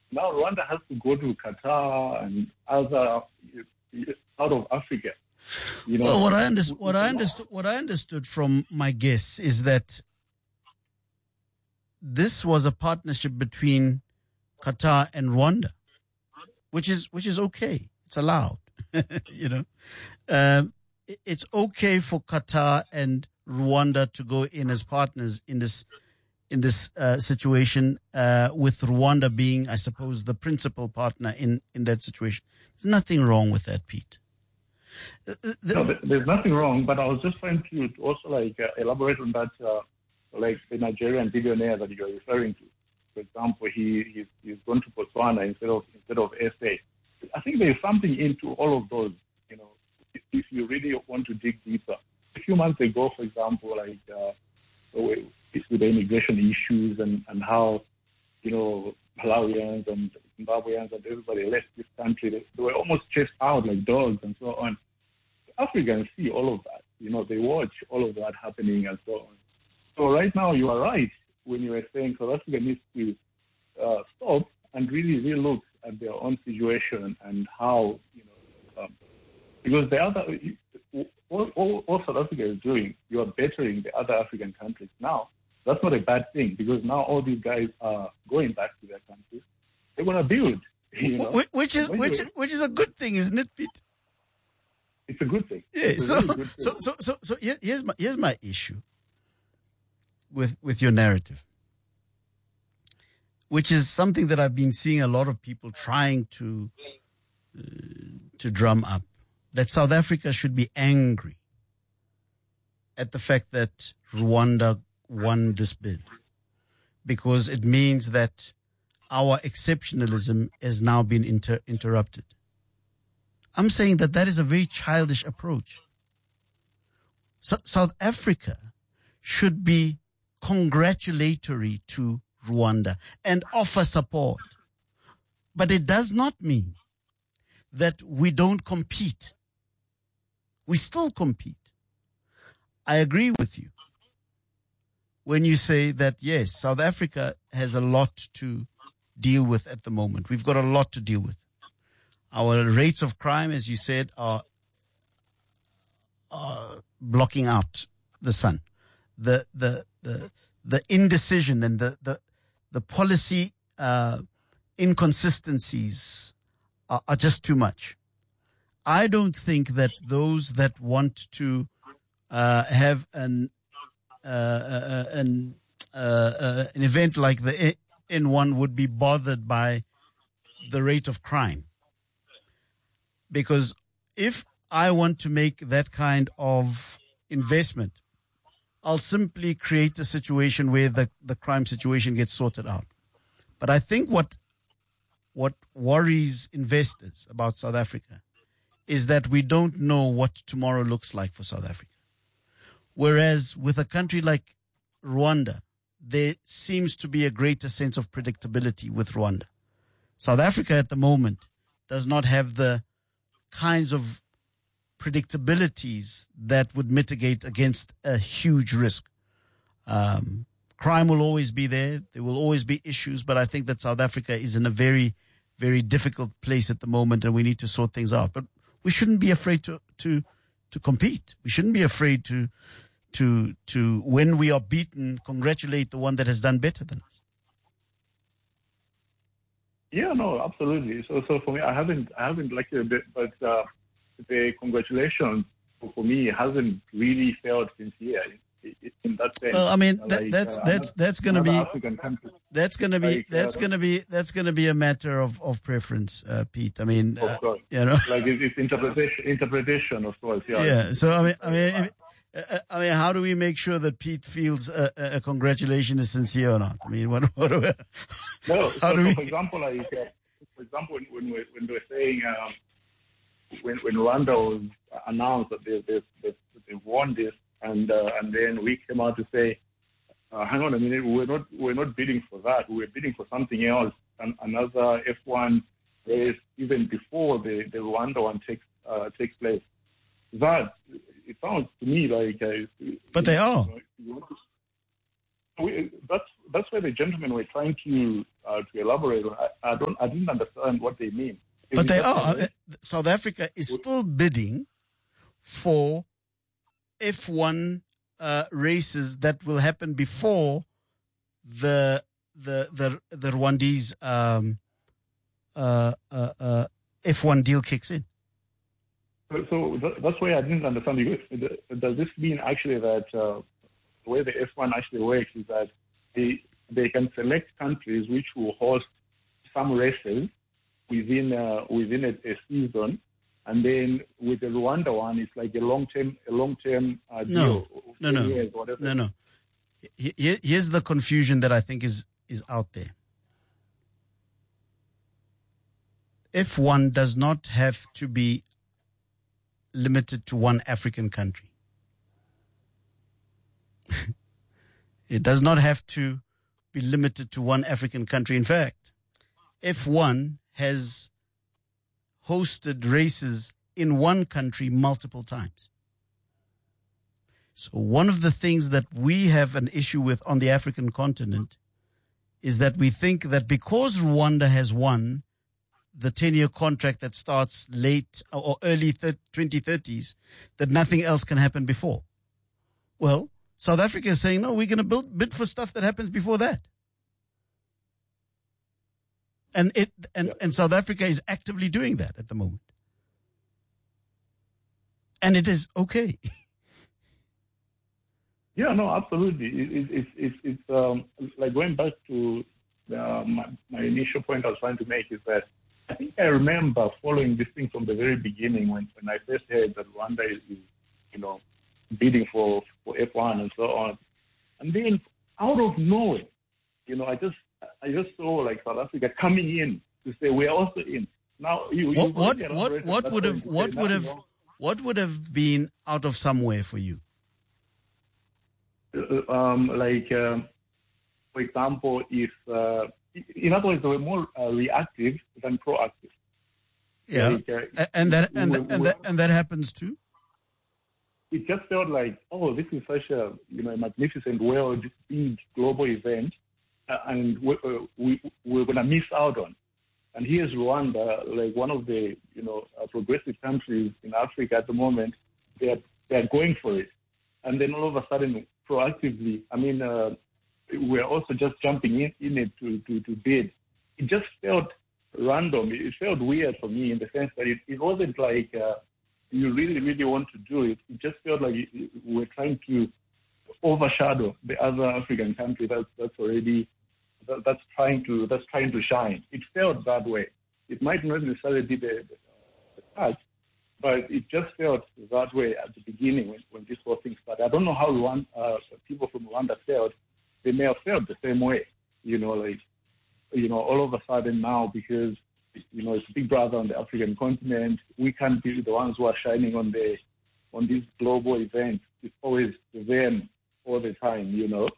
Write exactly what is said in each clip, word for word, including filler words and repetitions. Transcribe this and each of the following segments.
now Rwanda has to go to Qatar and other out of Africa. You know, well, what I, underst- what, I understood, what I understood from my guests is that this was a partnership between Qatar and Rwanda, which is which is okay. It's allowed, you know. Um, it's okay for Qatar and Rwanda to go in as partners in this in this uh, situation, uh, with Rwanda being, I suppose, the principal partner in, in that situation. There's nothing wrong with that, Pete. Uh, the, no, there's nothing wrong, but I was just trying to, to also like uh, elaborate on that, uh, like the Nigerian billionaire that you're referring to. For example, he he's, he's gone to Botswana instead of instead of S A. I think there's something into all of those. You know, if, if you really want to dig deeper. A few months ago, for example, like uh, with the immigration issues and, and how, you know, Malawians and Zimbabweans and everybody left this country, they, they were almost chased out like dogs and so on. Africans see all of that. You know, they watch all of that happening and so on. So right now, you are right when you were saying South Africa needs to uh, stop and really relook at their own situation and how, you know, um, because the other, all, all, all South Africa is doing, you are bettering the other African countries now. That's not a bad thing, because now all these guys are going back to their countries. They're going to build, you know? Which is which is which is a good thing, isn't it, Pete? It's a good thing. Yeah. So, really good thing. so so so so here's my here's my issue with with your narrative, which is something that I've been seeing a lot of people trying to uh, to drum up, that South Africa should be angry at the fact that Rwanda won this bid, because it means that our exceptionalism has now been inter- interrupted. I'm saying that that is a very childish approach. So South Africa should be congratulatory to Rwanda and offer support. But it does not mean that we don't compete. We still compete. I agree with you when you say that, yes, South Africa has a lot to deal with at the moment. We've got a lot to deal with. Our rates of crime, as you said, are, are blocking out the sun. The the the the indecision and the the, the policy uh, inconsistencies are, are just too much. I don't think that those that want to uh, have an Uh, uh, an, uh, uh, an event like the N one would be bothered by the rate of crime. Because if I want to make that kind of investment, I'll simply create a situation where the, the crime situation gets sorted out. But I think what what worries investors about South Africa is that we don't know what tomorrow looks like for South Africa. Whereas with a country like Rwanda, there seems to be a greater sense of predictability with Rwanda. South Africa at the moment does not have the kinds of predictabilities that would mitigate against a huge risk. Um, crime will always be there. There will always be issues, but I think that South Africa is in a very, very difficult place at the moment, and we need to sort things out. But we shouldn't be afraid to, to, to compete. We shouldn't be afraid to, to, to, when we are beaten, congratulate the one that has done better than us. Yeah, no, absolutely. So, so for me, I haven't, I haven't liked it a bit, but uh, the congratulations for me hasn't really felt sincere in, in that sense. Well, I mean, that, like, that's uh, that's that's going to be countries, that's going to be like, that's uh, going to be that's going to be a matter of of preference, uh, Pete. I mean, of uh, course, you know, like it's, it's interpretation, interpretation, of course. Yeah. Yeah. So I mean, I mean, if, uh, I mean, how do we make sure that Pete feels a, a congratulation is sincere or not? I mean, what what do we, No. how So, do we? for example, like uh, for example, when when we when they were saying um, when when Rwanda was announced that they they they, they won this, and uh, and then we came out to say, uh, hang on a minute, we're not we're not bidding for that. We're bidding for something else, and another F one race even before the, the Rwanda one takes uh, takes place. That it sounds to me like. Uh, But they are. You know, we, that's that's where the gentlemen were trying to uh, to elaborate on. I, I don't, I didn't understand what they mean. Is but they just are. a- Uh, South Africa is still bidding for F one uh, races that will happen before the the the the Rwandese um, uh, uh, uh, F one deal kicks in. So, so that, that's why I didn't understand. Does this mean actually that uh, the way the F one actually works is that they they can select countries which will host some races within uh, within a, a season, and then with the Rwanda one, it's like a long term a long term uh, deal. No, no, no, years, whatever. no, no. Here, here's the confusion that I think is is out there. F one does not have to be limited to one African country. It does not have to be limited to one African country. In fact, F one has hosted races in one country multiple times. So one of the things that we have an issue with on the African continent is that we think that because Rwanda has won the ten-year contract that starts late or early twenty thirties, that nothing else can happen before. Well, South Africa is saying, no, we're going to build bid for stuff that happens before that. And it and, and South Africa is actively doing that at the moment. And it is okay. Yeah, no, absolutely. It, it, it, it, it's um, like going back to uh, my, my initial point I was trying to make is that I think I remember following this thing from the very beginning when, when I first heard that Rwanda is, is, you know, bidding for, for F one and so on. And then out of nowhere, you know, I just I just saw like South Africa coming in to say we are also in. Now you, what what what, what would have what would have wrong. what would have been out of somewhere for you? Uh, um, like um, for example, if uh, in other words, they were more uh, reactive than proactive. Yeah, like, uh, and that and we, that, and we, that and that happens too. It just felt like, oh, this is such a you know a magnificent world, big global event, uh, and we, uh, we we're gonna miss out on. And here's Rwanda, like one of the you know uh, progressive countries in Africa at the moment. They're they're going for it, and then all of a sudden, proactively, I mean, uh, we're also just jumping in, in it to, to to bid. It just felt random. It felt weird for me in the sense that it, it wasn't like. Uh, you really, really want to do it. It just felt like we're trying to overshadow the other African country that's that's already that, that's trying to that's trying to shine. It felt that way. It might not necessarily be the, the, the touch, but it just felt that way at the beginning when, when this whole thing started. I don't know how Rwanda, uh, people from Rwanda felt. They may have felt the same way. You know, like you know, all of a sudden now because. You know, it's Big Brother on the African continent. We can't be the ones who are shining on the on these global events. It's always them all the time, you know.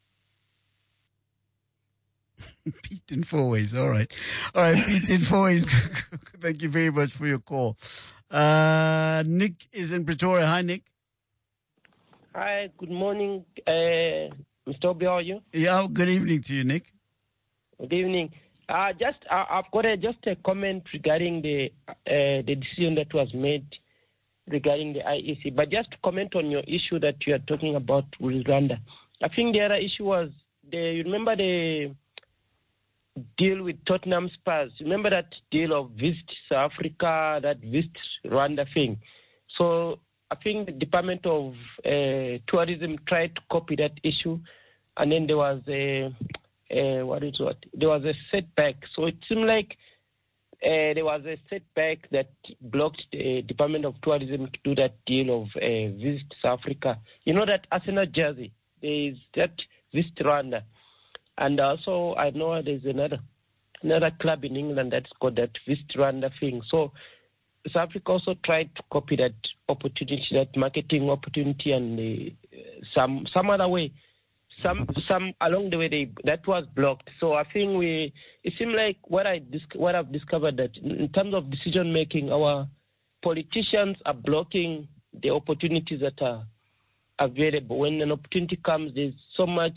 Pete in four ways. All right. All right, Pete in four ways. Thank you very much for your call. Uh, Nick is in Pretoria. Hi, Nick. Hi, good morning, uh, Mister Obi. How are you? Yeah, good evening to you, Nick. Good evening. Uh, just, uh, I've got a, just a comment regarding the uh, the decision that was made regarding the I E C. But just to comment on your issue that you are talking about with Rwanda. I think the other issue was, the, you remember the deal with Tottenham Spurs? Remember that deal of Visit South Africa, that Visit Rwanda thing? So I think the Department of uh, Tourism tried to copy that issue, and then there was a... Uh, what is what? There was a setback. So it seemed like uh, there was a setback that blocked the Department of Tourism to do that deal of uh, Visit South Africa. You know that Arsenal jersey? There is that Visit Rwanda. And also, I know there's another another club in England that's got that Visit Rwanda thing. So South Africa also tried to copy that opportunity, that marketing opportunity, and uh, some some other way. Some some along the way they, that was blocked. So I think we it seemed like what I what I've discovered that in terms of decision making, our politicians are blocking the opportunities that are available. When an opportunity comes, there's so much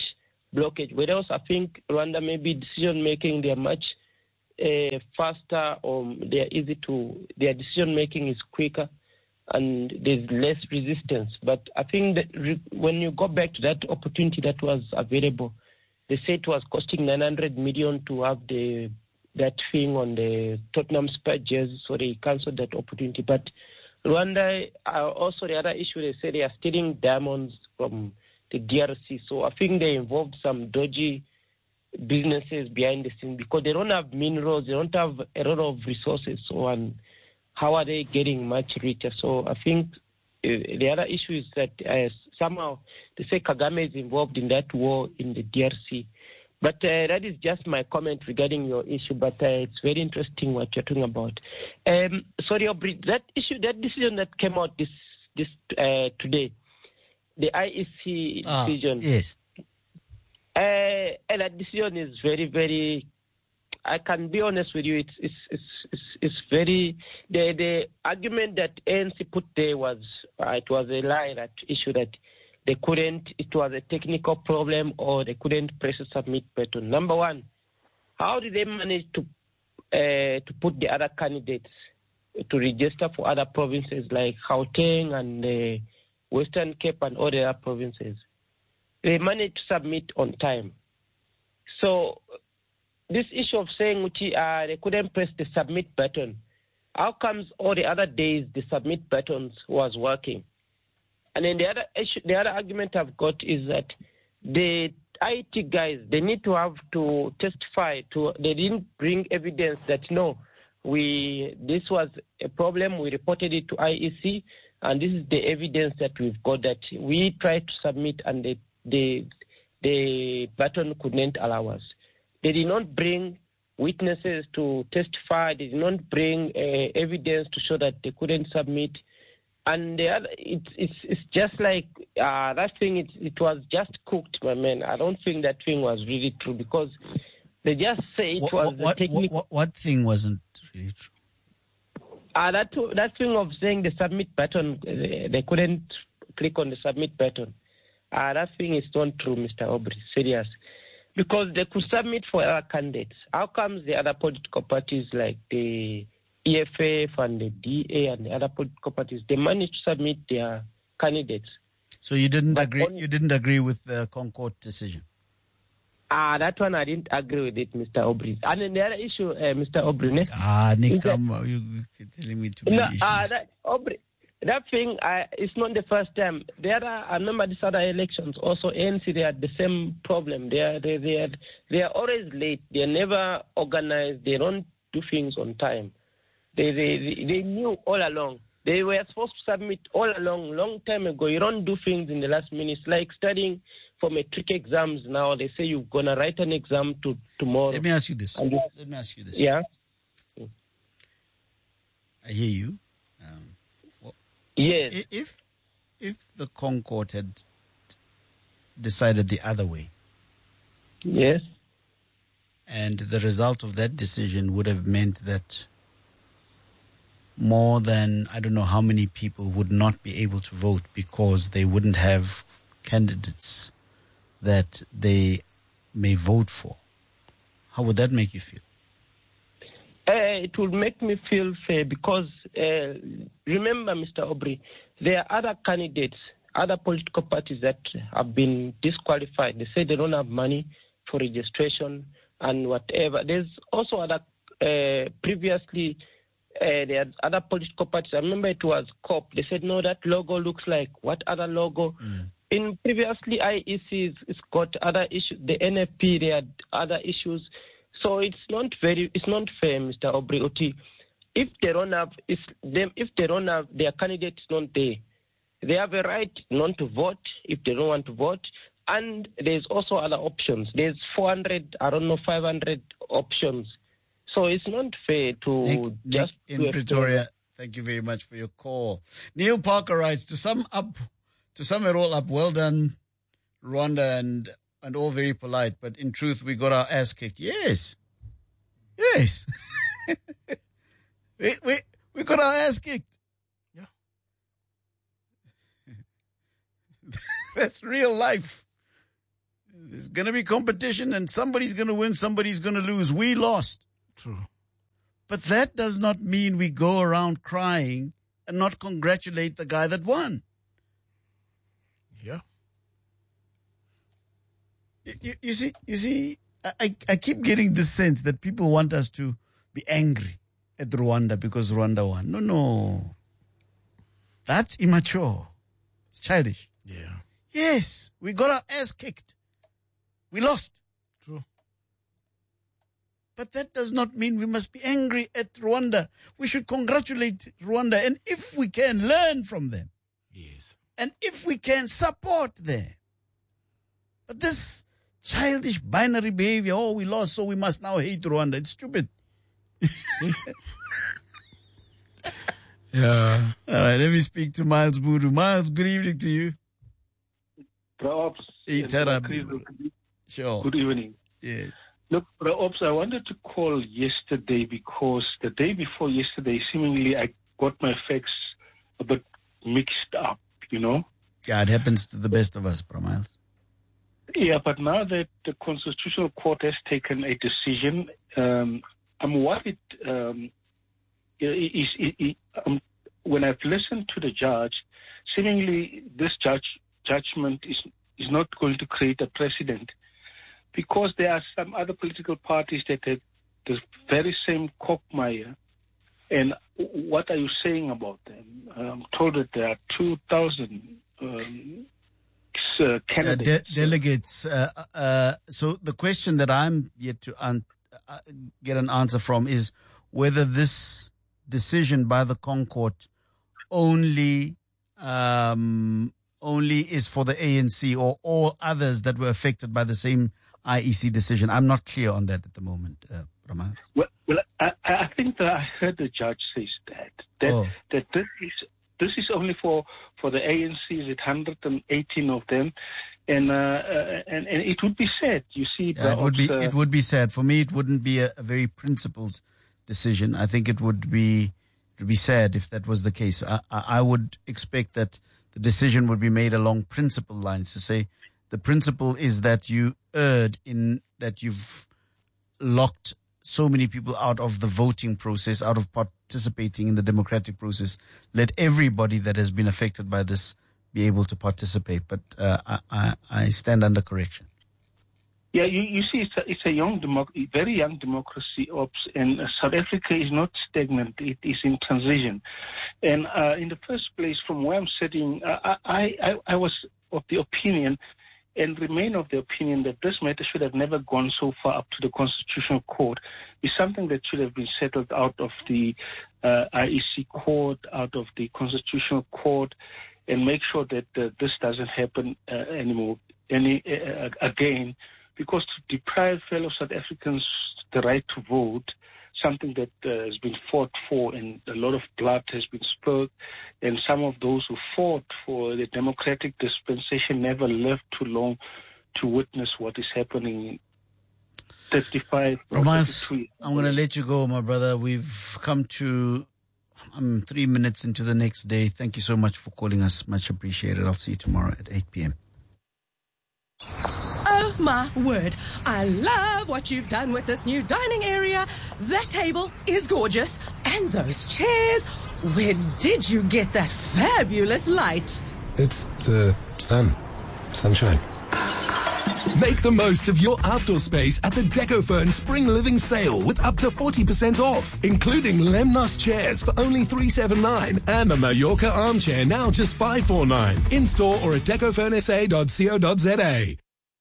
blockage. Whereas I think Rwanda maybe decision making, they are much uh, faster, or they are easy to, their decision making is quicker and there's less resistance. But I think that re- when you go back to that opportunity that was available, they said it was costing nine hundred million to have the that thing on the Tottenham Spurs jersey, so they cancelled that opportunity. But Rwanda, uh, also the other issue, they say they are stealing diamonds from the D R C. So I think they involved some dodgy businesses behind the scenes because they don't have minerals, they don't have a lot of resources. So and how are they getting much richer? So I think uh, the other issue is that uh, somehow they say Kagame is involved in that war in the D R C. But uh, that is just my comment regarding your issue, but uh, it's very interesting what you're talking about. Um, sorry, Aubrey, that issue, that decision that came out this this uh, today, the I E C ah, decision. Yes. Uh, and that decision is very, very, I can be honest with you, it's it's it's it's, it's very, the the argument that A N C put there was, uh, it was a lie, that issue that they couldn't, it was a technical problem or they couldn't press a submit button. Number one, how did they manage to uh, to put the other candidates to register for other provinces like Gauteng and uh, Western Cape and all the other provinces? They managed to submit on time. So this issue of saying uh, they couldn't press the submit button, how comes all the other days the submit buttons was working? And then the other issue, the other argument I've got is that the I T guys, they need to have to testify to, they didn't bring evidence that no, we, this was a problem, we reported it to I E C, and this is the evidence that we've got that we tried to submit and the, the, the button couldn't allow us. They did not bring witnesses to testify, they did not bring uh, evidence to show that they couldn't submit. And the other, it's it's it's just like uh, that thing. It it was just cooked, my man. I don't think that thing was really true because they just say it what, was what, the technique. What, what, what thing wasn't really true? Uh, that that thing of saying the submit button, they, they couldn't click on the submit button. Uh, that thing is not true, Mister Aubrey. Serious, because they could submit for other candidates. How comes the other political parties like the E F F and the D A and the other political parties, they managed to submit their candidates? So you didn't but agree? On, you didn't agree with the Concord decision? Ah, uh, that one I didn't agree with it, Mister Aubrey. And then the other issue, uh, Mister Aubrey, ne? Ah, Nick, that, um, you, you're telling me to be no, uh, that Aubrey, that thing, uh, it's not the first time. The other, I remember these other elections. Also, A N C, they had the same problem. They are they they had, they are always late. They are never organized. They don't do things on time. They, they they knew all along. They were supposed to submit all along, long time ago. You don't do things in the last minute. It's like studying for matric exams now. They say you're going to write an exam to, tomorrow. Let me ask you this. And Let me ask you this. Yeah. I hear you. Um, well, yes. If, if the Concord had decided the other way. Yes. And the result of that decision would have meant that more than, I don't know how many people would not be able to vote because they wouldn't have candidates that they may vote for. How would that make you feel? Uh, it would make me feel fair because, uh, remember, Mister Aubrey, there are other candidates, other political parties that have been disqualified. They say they don't have money for registration and whatever. There's also other, uh, previously, Uh, there are other political parties. I remember it was C O P. They said, no, that logo looks like what other logo? Mm. In previously I E Cs, it's got other issues. The N F P, they had other issues. So it's not very, it's not fair, Mister Aubrey Oti. If they don't have, if them, if they don't have their candidates not there, they have a right not to vote if they don't want to vote. And there's also other options. There's four hundred, I don't know, five hundred options. So it's not fair to Nick, just... Nick in Pretoria, thank you very much for your call. Neil Parker writes, to sum up, to sum it all up, well done, Rwanda, and and all very polite, but in truth, we got our ass kicked. Yes. Yes. we, we, we got our ass kicked. Yeah. That's real life. There's going to be competition and somebody's going to win, somebody's going to lose. We lost. True. But that does not mean we go around crying and not congratulate the guy that won. Yeah. You, you see, you see, I, I keep getting this sense that people want us to be angry at Rwanda because Rwanda won. No, no. That's immature. It's childish. Yeah. Yes, we got our ass kicked. We lost. True. But that does not mean we must be angry at Rwanda. We should congratulate Rwanda. And if we can, learn from them. Yes. And if we can, support them. But this childish binary behavior, oh, we lost, so we must now hate Rwanda. It's stupid. Yeah. All right, let me speak to Miles Budu. Miles, good evening to you. Perhaps. Hey, sure. Good evening. Yes. Look, perhaps I wanted to call yesterday because the day before yesterday, seemingly I got my facts a bit mixed up, you know? Yeah, it happens to the best of us, Bro Miles. Yeah, but now that the Constitutional Court has taken a decision, um, I'm worried. Um, is, is, is, um, when I've listened to the judge, seemingly this judge judgment is is not going to create a precedent, because there are some other political parties that have the very same quagmire. And what are you saying about them? I'm told that there are two thousand um, uh, candidates. Uh, de- delegates. Uh, uh, so the question that I'm yet to un- uh, get an answer from is whether this decision by the Concord only um, only is for the A N C or all others that were affected by the same I E C decision. I'm not clear on that at the moment, uh, Ramal. Well, well I, I think that I heard the judge says that that, oh. that this is this is only for, for the A N Cs, it's one hundred eighteen of them, and uh, uh, and and it would be sad. You see, yeah, it would be uh, it would be sad for me. It wouldn't be a, a very principled decision. I think it would be it would be sad if that was the case. I, I, I would expect that the decision would be made along principle lines, to say the principle is that you erred in that you've locked so many people out of the voting process, out of participating in the democratic process. Let everybody that has been affected by this be able to participate. But uh, I, I, I stand under correction. Yeah, you, you see, it's a, it's a young, democ- very young democracy, ops, and uh, South Africa is not stagnant; it is in transition. And uh, in the first place, from where I'm sitting, uh, I, I, I was of the opinion, and remain of the opinion, that this matter should have never gone so far up to the Constitutional Court. It's something that should have been settled out of the uh, I E C Court, out of the Constitutional Court, and make sure that uh, this doesn't happen uh, anymore, any uh, again. Because to deprive fellow South Africans the right to vote, something that uh, has been fought for, and a lot of blood has been spilled, and some of those who fought for the democratic dispensation never lived too long to witness what is happening. thirty-five Romas, I'm going to let you go, my brother. We've come to um, three minutes into the next day. Thank you so much for calling us. Much appreciated. I'll see you tomorrow at eight p.m. Oh, my word. I love what you've done with this new dining area. That table is gorgeous. And those chairs. Where did you get that fabulous light? It's the sun. Sunshine. Make the most of your outdoor space at the DecoFern Spring Living Sale with up to forty percent off, including Lemnos chairs for only three hundred seventy-nine dollars and the Mallorca armchair now just five hundred forty-nine dollars. In store or at decofern s a dot co dot z a.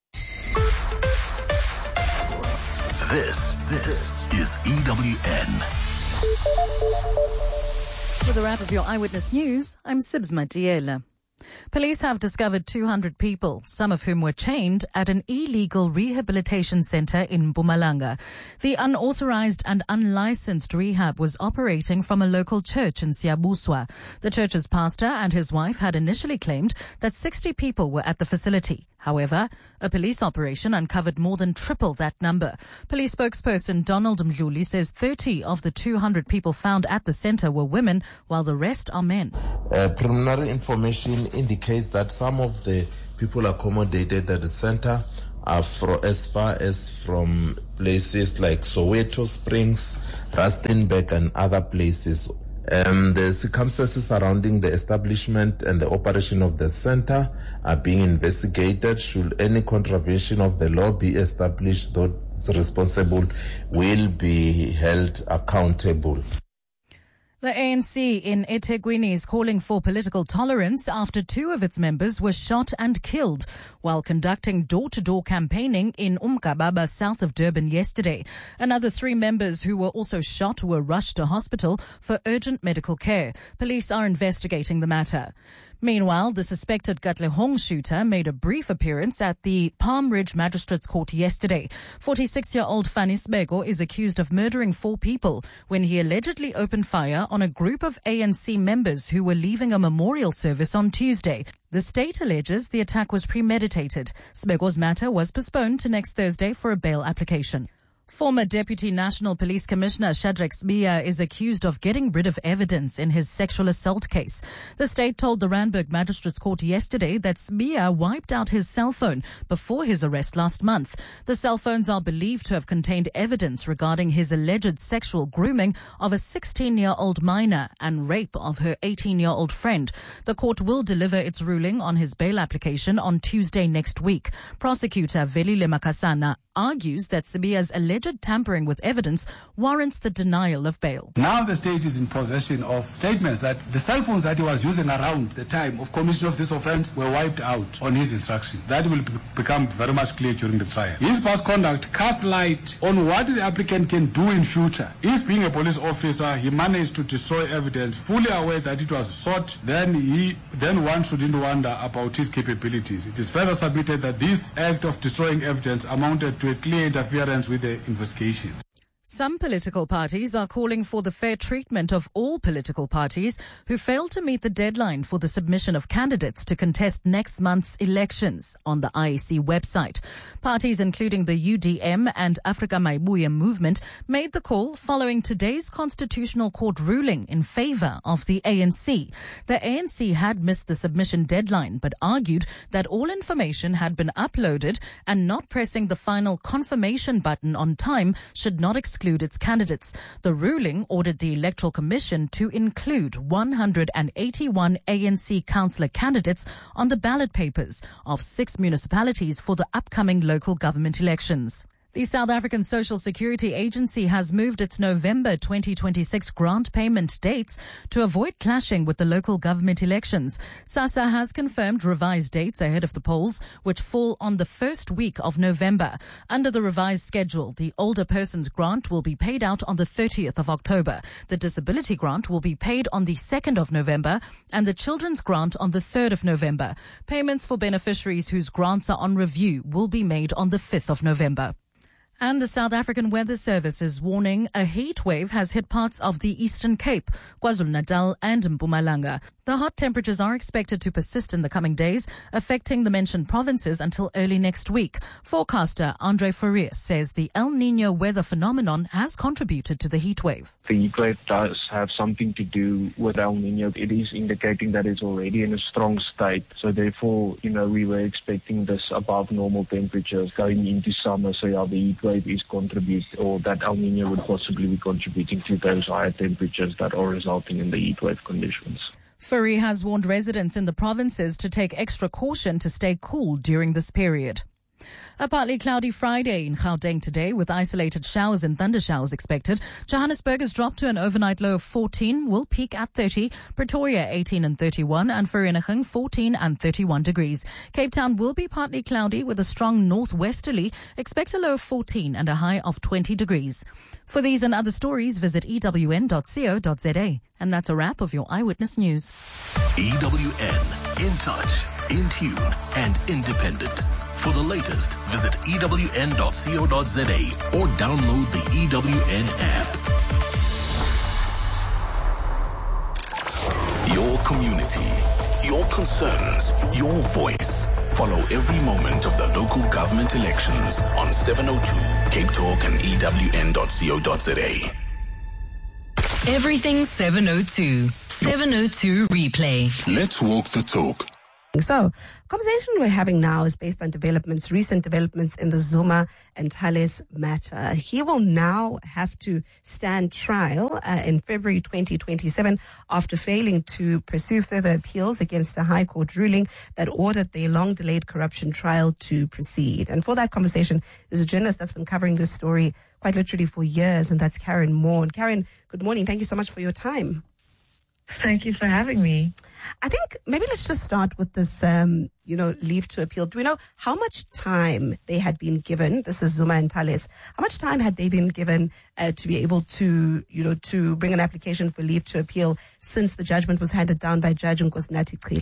This, this is E W N. For the wrap of your Eyewitness News, I'm Sibs Matiela. Police have discovered two hundred people, some of whom were chained at an illegal rehabilitation center in Mpumalanga. The unauthorized and unlicensed rehab was operating from a local church in Siyabuswa. The church's pastor and his wife had initially claimed that sixty people were at the facility. However, a police operation uncovered more than triple that number. Police spokesperson Donald Mdluli says thirty of the two hundred people found at the center were women, while the rest are men. Uh, preliminary information indicates that some of the people accommodated at the center are for, as far as from places like Soweto Springs, Rustenburg, and other places. Um, the circumstances surrounding the establishment and the operation of the center are being investigated. Should any contravention of the law be established, those responsible will be held accountable. The A N C in eThekwini is calling for political tolerance after two of its members were shot and killed while conducting door-to-door campaigning in Umgababa, south of Durban yesterday. Another three members who were also shot were rushed to hospital for urgent medical care. Police are investigating the matter. Meanwhile, the suspected Katlehong shooter made a brief appearance at the Palm Ridge Magistrates Court yesterday. forty-six-year-old Fanny Sbego is accused of murdering four people when he allegedly opened fire on a group of A N C members who were leaving a memorial service on Tuesday. The state alleges the attack was premeditated. Sbego's matter was postponed to next Thursday for a bail application. Former Deputy National Police Commissioner Shadrack Sibiya is accused of getting rid of evidence in his sexual assault case. The state told the Randburg Magistrates Court yesterday that Sibiya wiped out his cell phone before his arrest last month. The cell phones are believed to have contained evidence regarding his alleged sexual grooming of a sixteen-year-old minor and rape of her eighteen-year-old friend. The court will deliver its ruling on his bail application on Tuesday next week. Prosecutor Velile Makasana argues that Sibiya's alleged tampering with evidence warrants the denial of bail. Now the state is in possession of statements that the cell phones that he was using around the time of commission of this offense were wiped out on his instruction. That will be- become very much clear during the trial. His past conduct casts light on what the applicant can do in future. If being a police officer, he managed to destroy evidence, fully aware that it was sought, then he, then one shouldn't wonder about his capabilities. It is further submitted that this act of destroying evidence amounted to a clear interference with the investigation. Some political parties are calling for the fair treatment of all political parties who failed to meet the deadline for the submission of candidates to contest next month's elections on the I E C website. Parties including the U D M and Africa Maibuya movement made the call following today's Constitutional Court ruling in favor of the A N C. The A N C had missed the submission deadline but argued that all information had been uploaded and not pressing the final confirmation button on time should not exclude its candidates. The ruling ordered the Electoral Commission to include one hundred eighty-one A N C councillor candidates on the ballot papers of six municipalities for the upcoming local government elections. The South African Social Security Agency has moved its November twenty twenty-six grant payment dates to avoid clashing with the local government elections. SASSA has confirmed revised dates ahead of the polls, which fall on the first week of November. Under the revised schedule, the older person's grant will be paid out on the thirtieth of October. The disability grant will be paid on the second of November and the children's grant on the third of November. Payments for beneficiaries whose grants are on review will be made on the fifth of November. And the South African Weather Service is warning a heat wave has hit parts of the Eastern Cape, KwaZulu-Natal and Mpumalanga. The hot temperatures are expected to persist in the coming days, affecting the mentioned provinces until early next week. Forecaster Andre Farias says the El Niño weather phenomenon has contributed to the heat wave. The heat wave does have something to do with El Niño. It is indicating that it's already in a strong state. So therefore, you know, we were expecting this above normal temperatures going into summer. So yeah, the heat wave is contributing, or that El Niño would possibly be contributing to those higher temperatures that are resulting in the heat wave conditions. Furry has warned residents in the provinces to take extra caution to stay cool during this period. A partly cloudy Friday in Gauteng today with isolated showers and thunder showers expected. Johannesburg has dropped to an overnight low of fourteen, will peak at thirty. Pretoria eighteen and thirty-one, and Vereeniging fourteen and thirty-one degrees. Cape Town will be partly cloudy with a strong northwesterly. Expect a low of fourteen and a high of twenty degrees. For these and other stories, visit e w n dot co dot z a. And that's a wrap of your Eyewitness News. E W N, in touch, in tune, and independent. For the latest, visit e w n dot co dot z a or download the E W N app. Your community, your concerns, your voice. Follow every moment of the local government elections on seven oh two Cape Talk and e w n dot co dot z a. Everything seven oh two. seven oh two replay. Let's walk the talk. So, conversation we're having now is based on developments, recent developments in the Zuma and Thales matter. He will now have to stand trial uh, in February twenty twenty-seven after failing to pursue further appeals against a High Court ruling that ordered the long-delayed corruption trial to proceed. And for that conversation is a journalist that's been covering this story quite literally for years, and that's Karen Moore. And Karen, good morning. Thank you so much for your time. Thank you for having me. I think maybe let's just start with this, um, you know, leave to appeal. Do we know how much time they had been given? This is Zuma and Thales. How much time had they been given uh, to be able to, you know, to bring an application for leave to appeal since the judgment was handed down by Judge Nkosinathi Cile?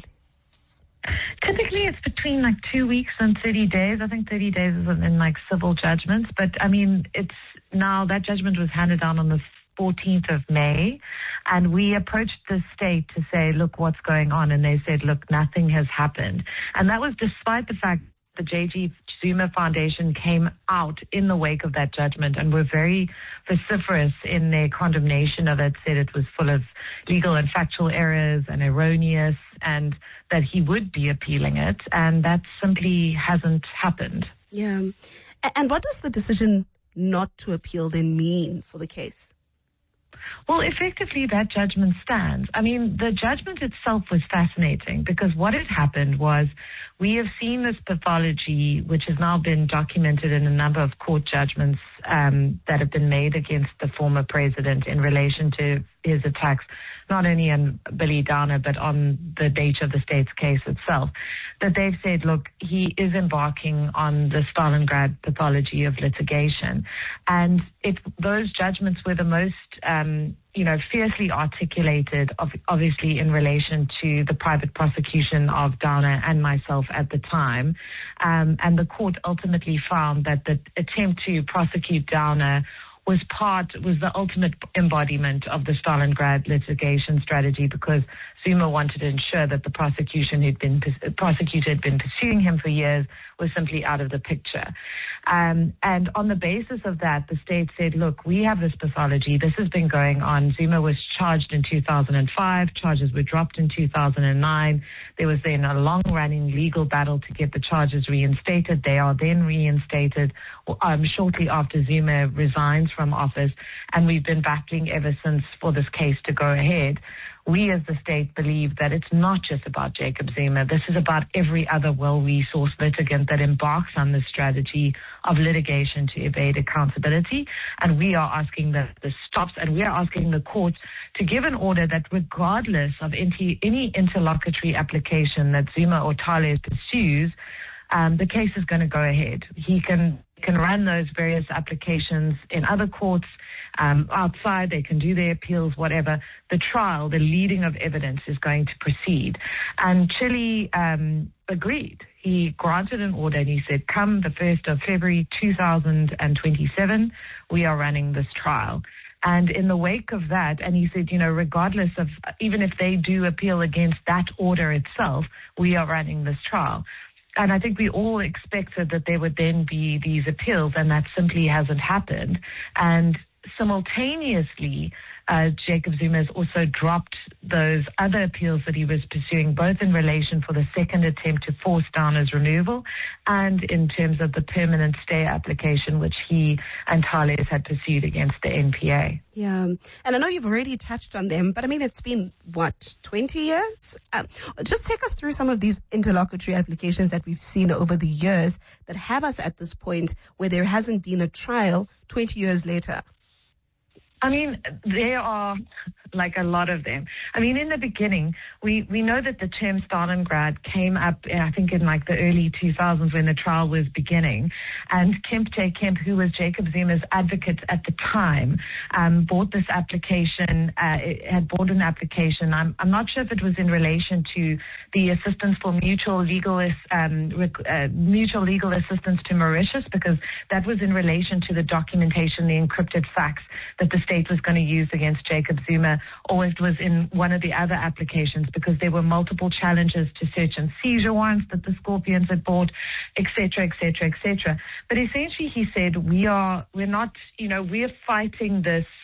Typically, it's between like two weeks and thirty days. I think thirty days is in like civil judgments. But I mean, it's now that judgment was handed down on the fourteenth of May, and we approached the state to say, look, what's going on? And they said, look, nothing has happened. And that was despite the fact the J G Zuma Foundation came out in the wake of that judgment and were very vociferous in their condemnation of it, said it was full of legal and factual errors and erroneous, and that he would be appealing it. And that simply hasn't happened. Yeah. And what does the decision not to appeal then mean for the case? Well, effectively, that judgment stands. I mean, the judgment itself was fascinating because what had happened was we have seen this pathology, which has now been documented in a number of court judgments um, that have been made against the former president in relation to his attacks, not only on Billy Downer, but on the nature of the state's case itself, that they've said, look, he is embarking on the Stalingrad pathology of litigation. And it, those judgments were the most, um, you know, fiercely articulated, of, obviously, in relation to the private prosecution of Downer and myself at the time. Um, and the court ultimately found that the attempt to prosecute Downer was part, was the ultimate embodiment of the Stalingrad litigation strategy, because Zuma wanted to ensure that the prosecution who'd been, prosecutor had been pursuing him for years was simply out of the picture. Um, and on the basis of that, the state said, look, we have this pathology. This has been going on. Zuma was charged in two thousand five. Charges were dropped in two thousand nine. There was then a long-running legal battle to get the charges reinstated. They are then reinstated um, shortly after Zuma resigns from office. And we've been battling ever since for this case to go ahead. We as the state believe that it's not just about Jacob Zuma. This is about every other well-resourced litigant that embarks on this strategy of litigation to evade accountability. And we are asking that this stops, and we are asking the court to give an order that regardless of any, any interlocutory application that Zuma or Thales pursues, um, the case is going to go ahead. He can, can run those various applications in other courts, Um, outside, they can do their appeals, whatever. The trial, the leading of evidence is going to proceed. And Chile um, agreed. He granted an order and he said, come the first of February two thousand twenty-seven, we are running this trial. And in the wake of that, and he said, you know, regardless of, even if they do appeal against that order itself, we are running this trial. And I think we all expected that there would then be these appeals, and that simply hasn't happened. And simultaneously, uh, Jacob Zuma has also dropped those other appeals that he was pursuing, both in relation for the second attempt to force Downer's removal and in terms of the permanent stay application, which he and Thales had pursued against the N P A. Yeah, and I know you've already touched on them, but I mean, it's been, what, twenty years? Um, just take us through some of these interlocutory applications that we've seen over the years that have us at this point where there hasn't been a trial twenty years later. I mean, there are like a lot of them. I mean, in the beginning, we, we know that the term Stalingrad came up, I think, in like the early two thousands when the trial was beginning. And Kemp J. Kemp, who was Jacob Zuma's advocate at the time, um, bought this application, uh, had bought an application. I'm, I'm not sure if it was in relation to the assistance for mutual legal, um, uh, mutual legal assistance to Mauritius, because that was in relation to the documentation, the encrypted facts that the state was going to use against Jacob Zuma, or it was in one of the other applications, because there were multiple challenges to search and seizure warrants that the Scorpions had bought, et cetera, et cetera, et cetera. But essentially he said, we are, we're not, you know, we're fighting this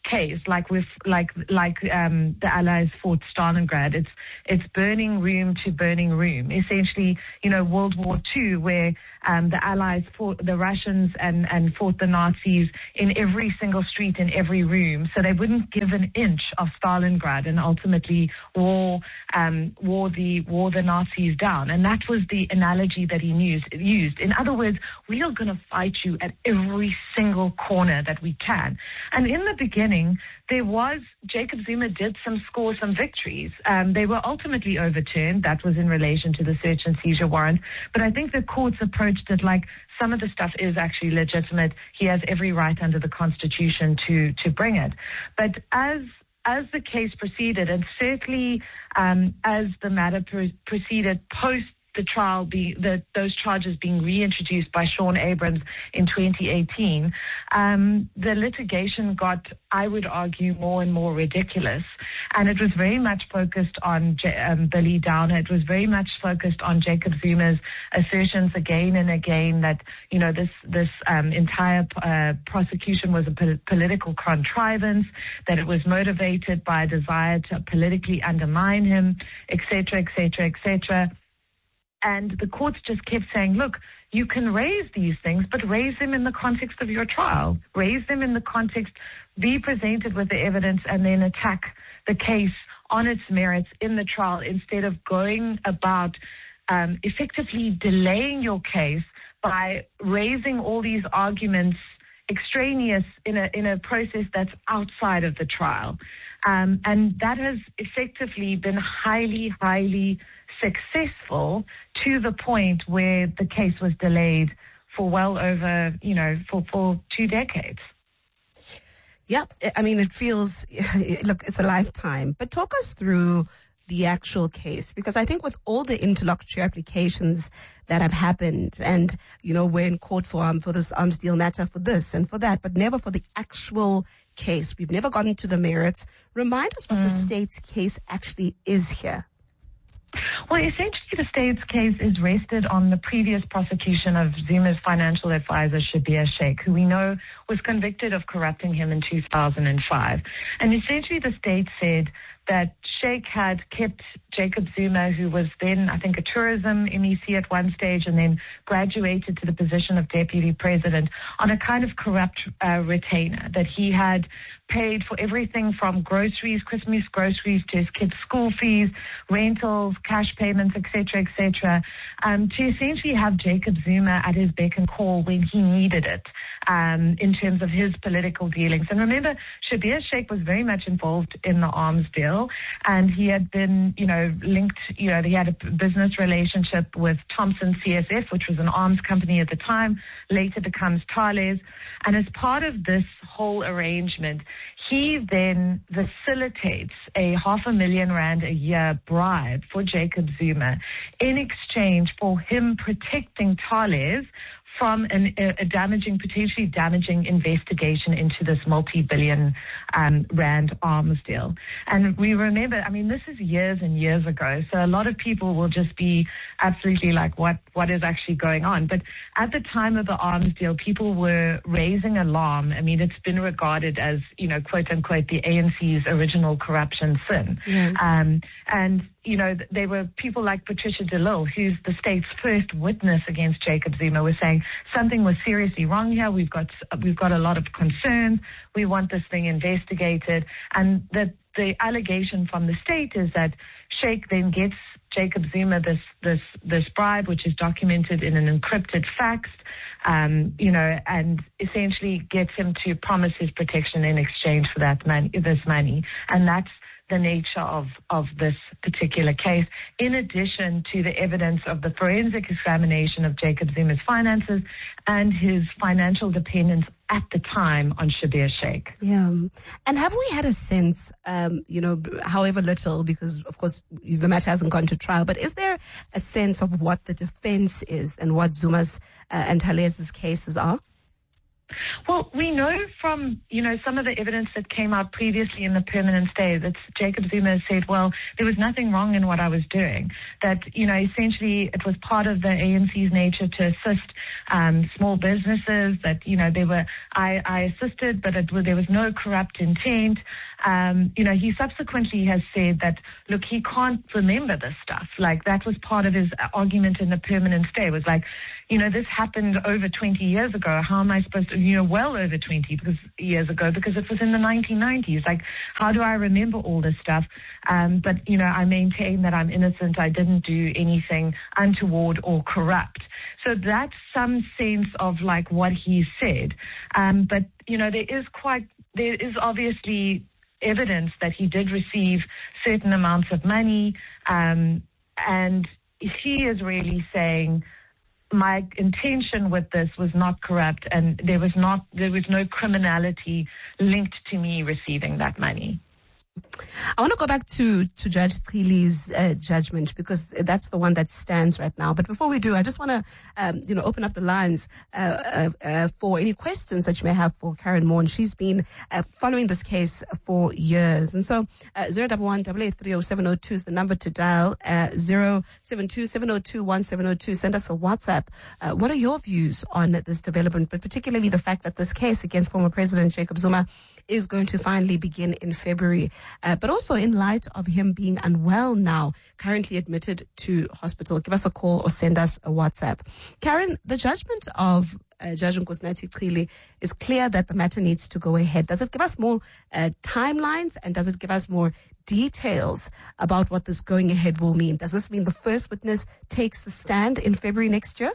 case, like with like like um, the Allies fought Stalingrad. It's it's burning room to burning room. Essentially, you know, World War Two, where um, the Allies fought the Russians and, and fought the Nazis in every single street, in every room, so they wouldn't give an inch of Stalingrad, and ultimately wore um, wore the wore the Nazis down. And that was the analogy that he used. Used. In other words, we are going to fight you at every single corner that we can. And in the beginning, there was, Jacob Zuma did some score some victories. Um, they were ultimately overturned. That was in relation to the search and seizure warrant. But I think the courts approached it like some of the stuff is actually legitimate. He has every right under the Constitution to, to bring it. But as as the case proceeded, and certainly um, as the matter pr- proceeded post the trial, be, the, those charges being reintroduced by Sean Abrams in twenty eighteen, um, the litigation got, I would argue, more and more ridiculous. And it was very much focused on J- um, Billy Downer. It was very much focused on Jacob Zuma's assertions again and again that, you know, this, this um, entire uh, prosecution was a po- political contrivance, that it was motivated by a desire to politically undermine him, et cetera, et cetera, et cetera. And the courts just kept saying, look, you can raise these things, but raise them in the context of your trial. Raise them in the context, be presented with the evidence, and then attack the case on its merits in the trial instead of going about um, effectively delaying your case by raising all these arguments extraneous in a in a process that's outside of the trial. Um, and that has effectively been highly, highly successful to the point where the case was delayed for well over, you know, for, for two decades. Yeah, I mean, it feels, look, it's a lifetime. But talk us through the actual case, because I think with all the interlocutory applications that have happened, and, you know, we're in court for, um, for this arms deal matter, for this and for that, but never for the actual case. We've never gotten to the merits. Remind us what mm. the state's case actually is here. Well, essentially, the state's case is rested on the previous prosecution of Zuma's financial advisor, Schabir Shaik, who we know was convicted of corrupting him in two thousand five. And essentially, the state said that Shaik had kept Jacob Zuma, who was then, I think, a tourism M E C at one stage and then graduated to the position of deputy president, on a kind of corrupt uh, retainer, that he had paid for everything from groceries, Christmas groceries, to his kids' school fees, rentals, cash payments, et cetera, et cetera, um, to essentially have Jacob Zuma at his beck and call when he needed it, um, in terms of his political dealings. And remember, Schabir Shaik was very much involved in the arms deal, and he had been, you know, linked, you know, he had a business relationship with Thompson C S F, which was an arms company at the time, later becomes Thales. And as part of this whole arrangement, he then facilitates a half a million rand a year bribe for Jacob Zuma in exchange for him protecting Thales from an, a damaging, potentially damaging investigation into this multi-billion um, rand arms deal. And we remember, I mean, this is years and years ago, so a lot of people will just be absolutely like, what, what is actually going on? But at the time of the arms deal, people were raising alarm. I mean, it's been regarded as, you know, quote unquote, the A N C's original corruption sin. Yeah. Um, and you know, they were people like Patricia de Lille, who's the state's first witness against Jacob Zuma, was saying something was seriously wrong here. We've got we've got a lot of concerns. We want this thing investigated. And the the allegation from the state is that Shaik then gets Jacob Zuma this this this bribe, which is documented in an encrypted fax, um, you know, and essentially gets him to promise his protection in exchange for that money, this money, and that's the nature of, of this particular case, in addition to the evidence of the forensic examination of Jacob Zuma's finances and his financial dependence at the time on Schabir Shaik. Yeah. And have we had a sense, um, you know, however little, because of course the matter hasn't gone to trial, but is there a sense of what the defense is and what Zuma's uh, and Thales's cases are? Well, we know from, you know, some of the evidence that came out previously in the permanent stay that Jacob Zuma said, well, there was nothing wrong in what I was doing. That, you know, essentially it was part of the A N C's nature to assist um, small businesses, that, you know, they were, I, I assisted, but it, there was no corrupt intent. Um, you know, he subsequently has said that, look, he can't remember this stuff. Like, that was part of his argument in the permanent stay, was like, you know, this happened over twenty years ago. How am I supposed to, you know, well over twenty because, years ago, because it was in the nineteen nineties. Like, how do I remember all this stuff? Um, but, you know, I maintain that I'm innocent. I didn't do anything untoward or corrupt. So that's some sense of, like, what he said. Um, but, you know, there is quite, there is obviously evidence that he did receive certain amounts of money. Um, and he is really saying, my intention with this was not corrupt, and there was not there was no criminality linked to me receiving that money. I want to go back to, to Judge Cili's uh, judgment, because that's the one that stands right now. But before we do, I just want to, um, you know, open up the lines uh, uh, uh, for any questions that you may have for Karen Moore. She's been uh, following this case for years. And so uh, zero one one, eight eight three, zero seven zero two is the number to dial, uh, zero seven two, seven zero two, one seven zero two. Send us a WhatsApp. Uh, what are your views on this development, but particularly the fact that this case against former President Jacob Zuma is going to finally begin in February, uh, but also in light of him being unwell now, currently admitted to hospital. Give us a call or send us a WhatsApp. Karen, the judgment of uh, Judge Nkosinathi Cili is clear that the matter needs to go ahead. Does it give us more uh, timelines, and does it give us more details about what this going ahead will mean? Does this mean the first witness takes the stand in February next year?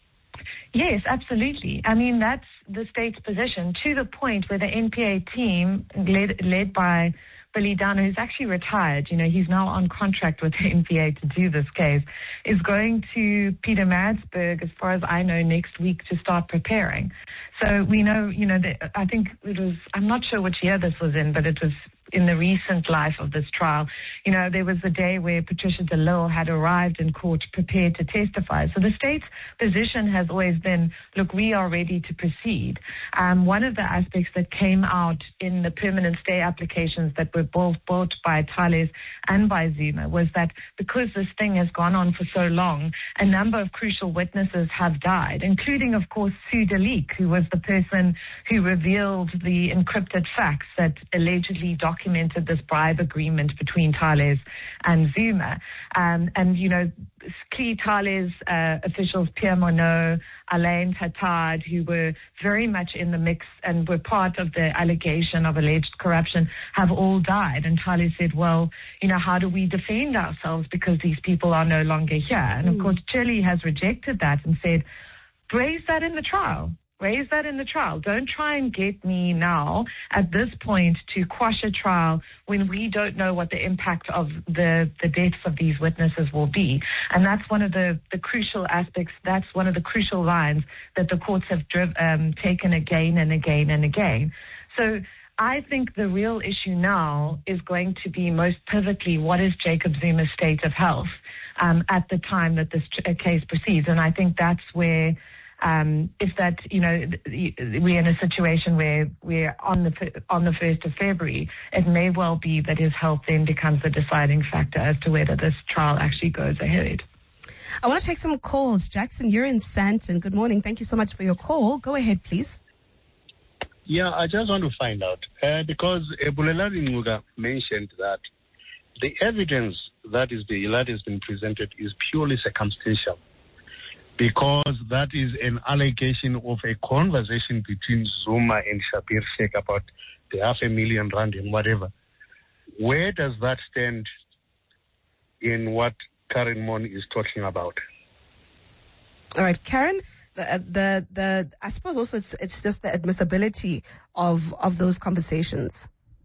Yes, absolutely. I mean, that's the state's position, to the point where the N P A team, led, led by Billy Downer, who's actually retired, you know, he's now on contract with the N P A to do this case, is going to Pietermaritzburg, as far as I know, next week to start preparing. So we know, you know, that, I think it was, I'm not sure which year this was in, but it was in the recent life of this trial. You know, there was a day where Patricia de Lille had arrived in court prepared to testify. So the state's position has always been, look, we are ready to proceed. Um, one of the aspects that came out in the permanent stay applications that were both brought by Thales and by Zuma was that because this thing has gone on for so long, a number of crucial witnesses have died, including, of course, Sue Deleek, who was the person who revealed the encrypted facts that allegedly documented documented this bribe agreement between Thales and Zuma. Um, and, you know, key Thales uh, officials, Pierre Monod, Alain Tatard, who were very much in the mix and were part of the allegation of alleged corruption, have all died. And Thales said, well, you know, how do we defend ourselves because these people are no longer here? And, of Mm. course, Chile has rejected that and said, raise that in the trial. Raise that in the trial. Don't try and get me now at this point to quash a trial when we don't know what the impact of the, the deaths of these witnesses will be. And that's one of the, the crucial aspects. That's one of the crucial lines that the courts have driv- um, taken again and again and again. So I think the real issue now is going to be most pivotally, what is Jacob Zuma's state of health um, at the time that this tr- case proceeds? And I think that's where Um, if that, you know, we're in a situation where we're on the on the first of February, it may well be that his health then becomes the deciding factor as to whether this trial actually goes ahead. I want to take some calls. Jackson, you're in Sandton. Good morning. Thank you so much for your call. Go ahead, please. Yeah, I just want to find out, uh, because Bulelani Nguga mentioned that the evidence that is the, that has been presented is purely circumstantial, because that is an allegation of a conversation between Zuma and Schabir Shaik about the half a million rand and whatever. Where does that stand in what Karen Moore is talking about? All right, Karen, the, the, the, I suppose also it's, it's just the admissibility of, of those conversations.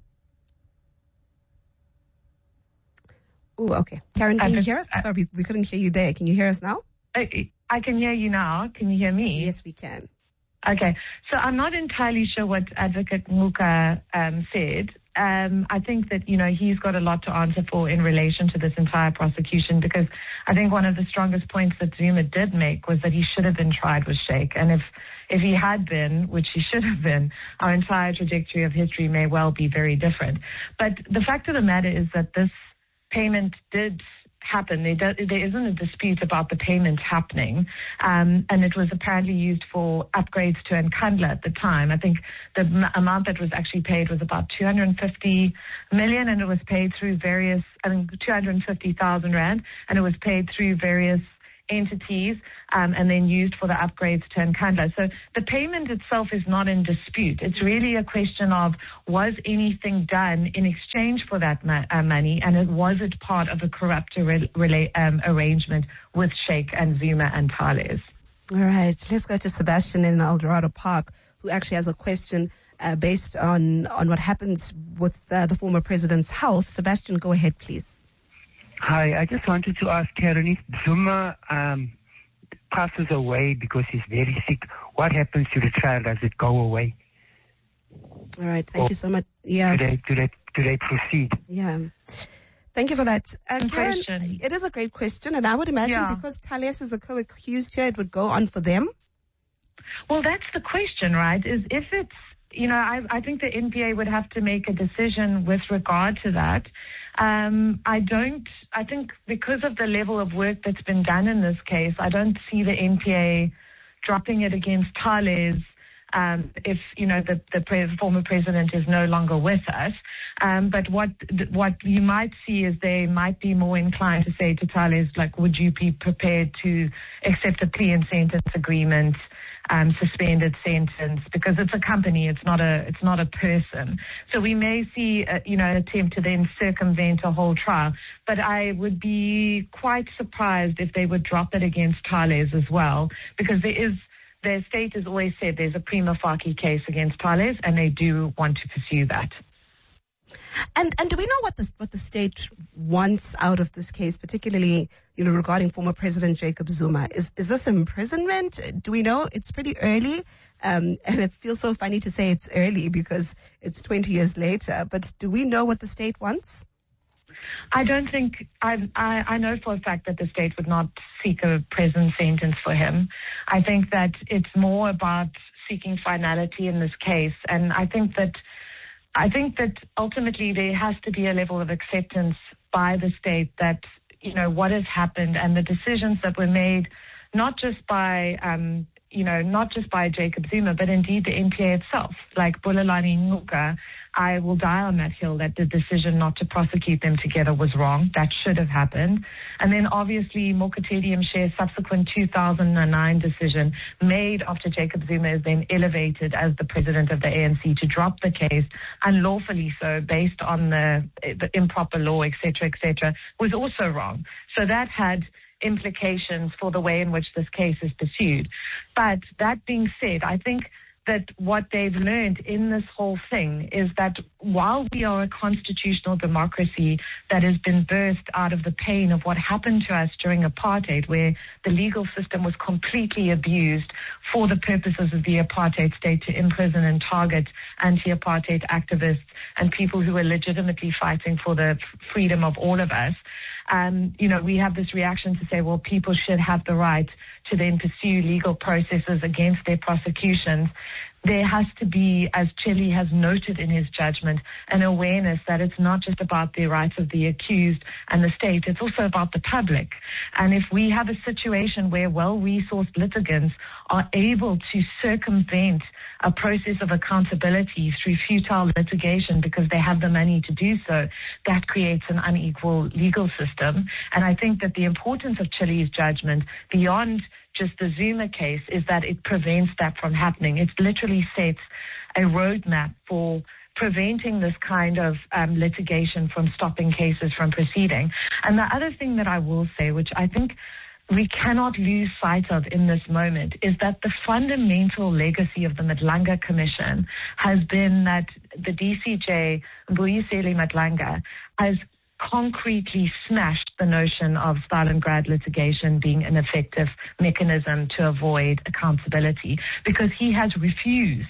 Oh, okay. Karen, can you hear us? Sorry, we, we couldn't hear you there. Can you hear us now? I, I can hear you now. Can you hear me? Yes, we can. Okay. So I'm not entirely sure what Advocate Muka um, said. um, I think that, you know, he's got a lot to answer for in relation to this entire prosecution, because I think one of the strongest points that Zuma did make was that he should have been tried with Sheikh. And if, if he had been, which he should have been, our entire trajectory of history may well be very different. But the fact of the matter is that this payment did happen. There, do, there isn't a dispute about the payment happening, um, and it was apparently used for upgrades to Nkandla at the time. I think the m- amount that was actually paid was about two hundred fifty million, and it was paid through various, I think two hundred fifty thousand rand, and it was paid through various entities, um, and then used for the upgrades to Nkandla. So the payment itself is not in dispute. It's really a question of, was anything done in exchange for that ma- uh, money, and it, was it part of a corrupt re- rela- um, arrangement with Sheikh and Zuma and Thales? All right, let's go to Sebastian in Eldorado Park, who actually has a question uh, based on, on what happens with uh, the former president's health. Sebastian, go ahead, please. Hi, I just wanted to ask Karen, if Zuma um, passes away because he's very sick, what happens to the trial? Does it go away? All right, thank or you so much. Yeah. Do they, do they, do they proceed? Yeah. Thank you for that. Uh, Karen, it is a great question, and I would imagine Yeah. because Thales is a co-accused here, it would go on for them. Well, that's the question, right? Is if it's, you know, I, I think the N P A would have to make a decision with regard to that. Um, I don't, I think because of the level of work that's been done in this case, I don't see the N P A dropping it against Thales um, if, you know, the, the pre- former president is no longer with us. Um, but what what you might see is they might be more inclined to say to Thales, like, would you be prepared to accept a plea and sentence agreement, Um, suspended sentence, because it's a company, it's not a it's not a person. So we may see, a, you know, an attempt to then circumvent a whole trial. But I would be quite surprised if they would drop it against Thales as well, because there is, their state has always said there's a prima facie case against Thales, and they do want to pursue that. And and do we know what the what the state wants out of this case, particularly, you know, regarding former President Jacob Zuma? Is is this imprisonment? Do we know? It's pretty early, um, and it feels so funny to say it's early because it's twenty years later. But do we know what the state wants? I don't think, I, I, I know for a fact that the state would not seek a prison sentence for him. I think that it's more about seeking finality in this case, and I think that I think that ultimately there has to be a level of acceptance by the state that, you know, what has happened and the decisions that were made, not just by, um, you know, not just by Jacob Zuma, but indeed the N P A itself. Like Bulelani Ngcuka, I will die on that hill that the decision not to prosecute them together was wrong. That should have happened. And then obviously Mokotedi Mshe's subsequent two thousand nine decision made after Jacob Zuma is then elevated as the president of the A N C to drop the case unlawfully so based on the, the improper law, et cetera, et cetera, was also wrong. So that had implications for the way in which this case is pursued. But that being said, I think that what they've learned in this whole thing is that while we are a constitutional democracy that has been birthed out of the pain of what happened to us during apartheid, where the legal system was completely abused for the purposes of the apartheid state to imprison and target anti-apartheid activists and people who were legitimately fighting for the freedom of all of us, um, you know, we have this reaction to say, well, people should have the right to then pursue legal processes against their prosecutions. There has to be, as Chile has noted in his judgment, an awareness that it's not just about the rights of the accused and the state, it's also about the public. And if we have a situation where well-resourced litigants are able to circumvent a process of accountability through futile litigation because they have the money to do so, that creates an unequal legal system. And I think that the importance of Chile's judgment, beyond just the Zuma case, is that it prevents that from happening. It literally sets a roadmap for preventing this kind of um, litigation from stopping cases from proceeding. And the other thing that I will say, which I think we cannot lose sight of in this moment, is that the fundamental legacy of the Madlanga Commission has been that the D C J, Mbuyiseni Madlanga, has concretely smashed the notion of Stalingrad litigation being an effective mechanism to avoid accountability, because he has refused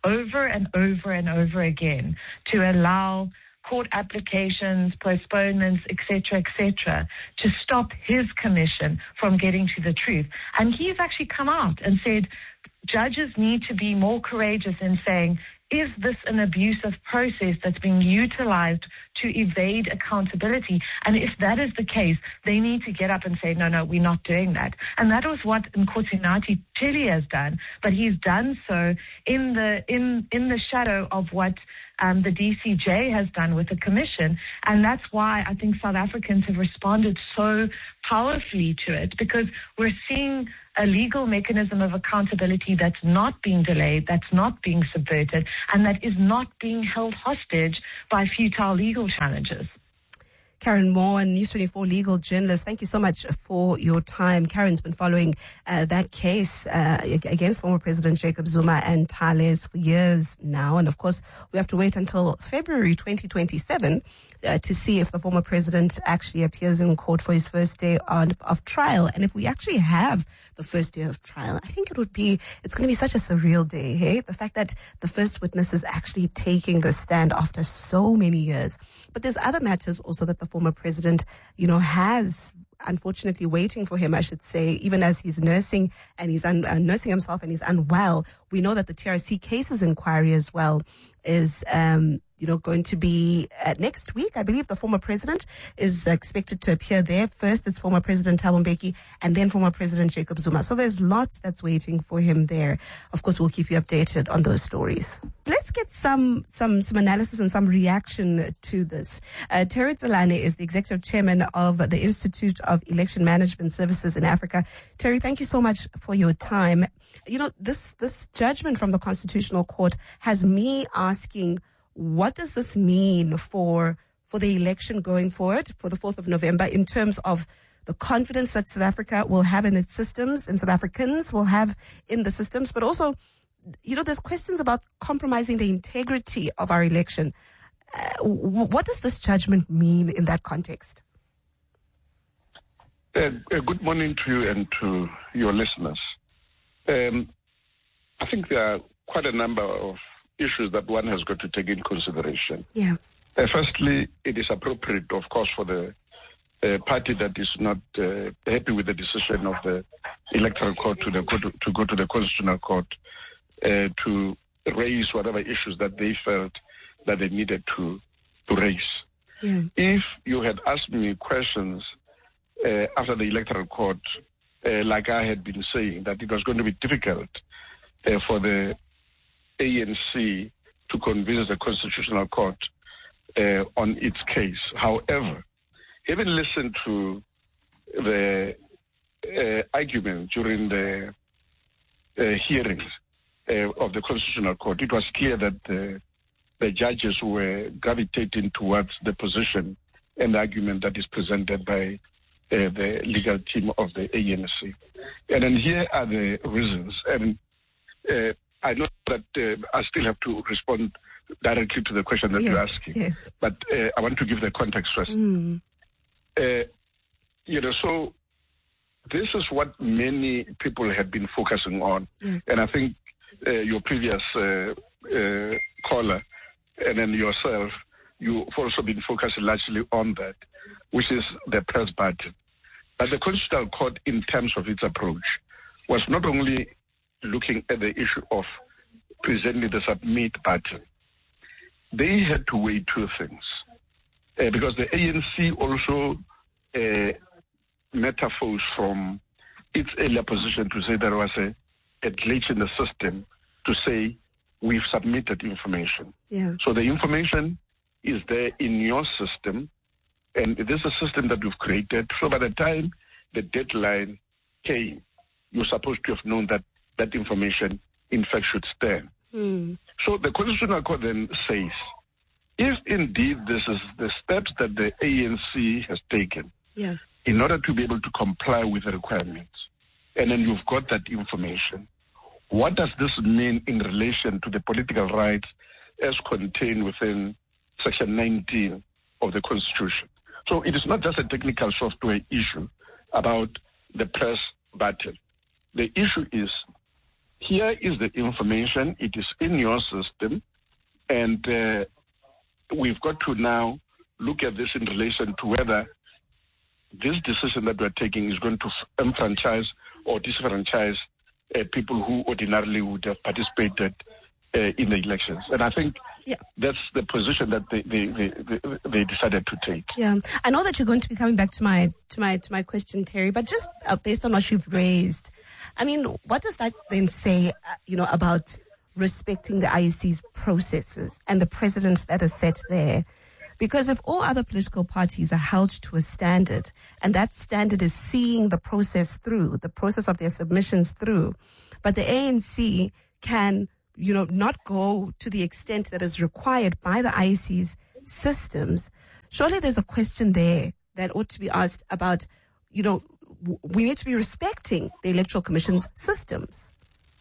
over and over and over again to allow court applications, postponements, et cetera, et cetera, to stop his commission from getting to the truth. And he's actually come out and said judges need to be more courageous in saying, is this an abusive process that's being utilized to evade accountability? And if that is the case, they need to get up and say, no, no, we're not doing that. And that was what Nkosinathi Chili has done, but he's done so in the in in the shadow of what um, the D C J has done with the commission. And that's why I think South Africans have responded so powerfully to it, because we're seeing a legal mechanism of accountability that's not being delayed, that's not being subverted, and that is not being held hostage by futile legal challenges. Karen Moore, News twenty-four legal journalist, thank you so much for your time. Karen's been following uh, that case uh, against former President Jacob Zuma and Thales for years now. And of course, we have to wait until February twenty twenty-seven uh, to see if the former president actually appears in court for his first day on, of trial. And if we actually have the first day of trial, I think it would be, it's going to be such a surreal day, hey? The fact that the first witness is actually taking the stand after so many years. But there's other matters also that the former president, you know, has unfortunately waiting for him, I should say, even as he's nursing and he's un- uh, nursing himself and he's unwell. We know that the T R C cases inquiry as well is, um, you know, going to be uh, next week. I believe the former president is expected to appear there. First, it's former President Thabo Mbeki and then former President Jacob Zuma. So there's lots that's waiting for him there. Of course, we'll keep you updated on those stories. Let's get some some some analysis and some reaction to this. Uh, Terry Tselane is the executive chairman of the Institute of Election Management Services in Africa. Terry, thank you so much for your time. You know, this this judgment from the Constitutional Court has me asking, what does this mean for for the election going forward for the fourth of November in terms of the confidence that South Africa will have in its systems and South Africans will have in the systems, but also, you know, there's questions about compromising the integrity of our election. Uh, what does this judgment mean in that context? Uh, uh, good morning to you and to your listeners. Um, I think there are quite a number of issues that one has got to take in consideration. Yeah. Uh, firstly, it is appropriate, of course, for the uh, party that is not uh, happy with the decision of the Electoral Court to, the, to go to the Constitutional Court uh, to raise whatever issues that they felt that they needed to, to raise. Yeah. If you had asked me questions uh, after the Electoral Court, uh, like I had been saying, that it was going to be difficult uh, for the A N C to convince the Constitutional Court uh, on its case. However, having listened to the uh, argument during the uh, hearings uh, of the Constitutional Court, it was clear that the, the judges were gravitating towards the position and the argument that is presented by uh, the legal team of the A N C. And then here are the reasons. And uh, I know that uh, I still have to respond directly to the question that yes, you're asking. Yes. But uh, I want to give the context first. Mm. Uh, you know, so this is what many people have been focusing on. Yeah. And I think uh, your previous uh, uh, caller and then yourself, you've also been focusing largely on that, which is the press button. But the Constitutional Court, in terms of its approach, was not only looking at the issue of presenting the submit button. They had to weigh two things. Uh, because the A N C also uh, metaphors from its earlier position to say there was a, a glitch in the system to say we've submitted information. Yeah. So the information is there in your system, and this is a system that we've created. So by the time the deadline came, you're supposed to have known that that information, in fact, should stand. Mm. So the Constitutional Court then says, if indeed this is the steps that the A N C has taken yeah. in order to be able to comply with the requirements, and then you've got that information, what does this mean in relation to the political rights as contained within Section nineteen of the Constitution? So it is not just a technical software issue about the press button. The issue is here is the information. It is in your system. And uh, we've got to now look at this in relation to whether this decision that we're taking is going to enfranchise or disenfranchise uh, people who ordinarily would have participated uh, in the elections. And I think yeah. that's the position that they, they, they, they decided to take. Yeah, I know that you're going to be coming back to my to my to my question, Terry. But just uh, based on what you've raised, I mean, what does that then say, uh, you know, about respecting the I E C's processes and the precedent that is set there? Because if all other political parties are held to a standard, and that standard is seeing the process through, the process of their submissions through, but the A N C can, you know, not go to the extent that is required by the I E C's systems, surely there's a question there that ought to be asked about, you know, w- we need to be respecting the Electoral Commission's systems.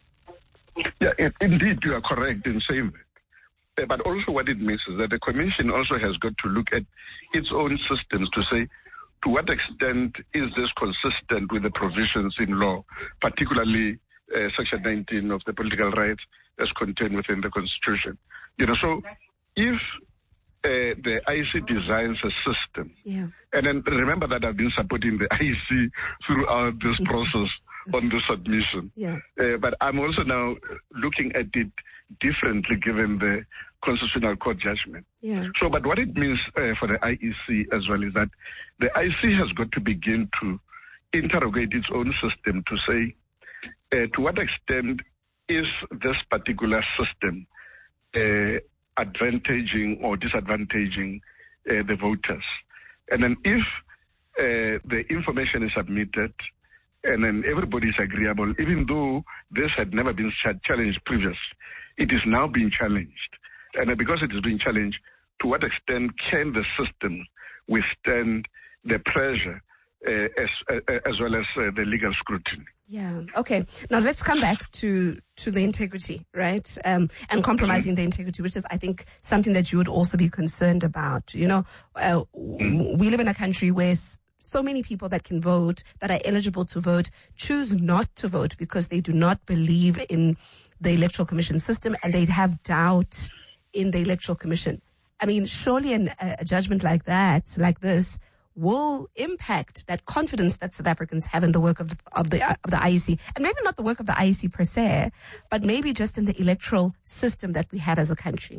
Yeah, it, indeed, you are correct in saying that. But also what it means is that the Commission also has got to look at its own systems to say, to what extent is this consistent with the provisions in law, particularly uh, Section nineteen of the Political Rights as contained within the Constitution. You know, so if uh, the I E C designs a system, yeah. and then remember that I've been supporting the I E C throughout this process on the submission. Yeah. Uh, but I'm also now looking at it differently given the Constitutional Court judgment. Yeah. So, but what it means uh, for the I E C as well is that the I E C has got to begin to interrogate its own system to say, uh, to what extent is this particular system uh, advantaging or disadvantaging uh, the voters? And then if uh, the information is submitted and then everybody is agreeable, even though this had never been challenged previously, it is now being challenged. And because it is being challenged, to what extent can the system withstand the pressure uh, as, uh, as well as uh, the legal scrutiny? Yeah. Okay. Now let's come back to, to the integrity, right? Um, and compromising the integrity, which is, I think, something that you would also be concerned about. You know, uh, mm. we live in a country where so many people that can vote, that are eligible to vote, choose not to vote because they do not believe in the Electoral Commission system and they'd have doubt in the Electoral Commission. I mean, surely an, a judgment like that, like this, will impact that confidence that South Africans have in the work of the, of the, of the I E C. And maybe not the work of the I E C per se, but maybe just in the electoral system that we have as a country.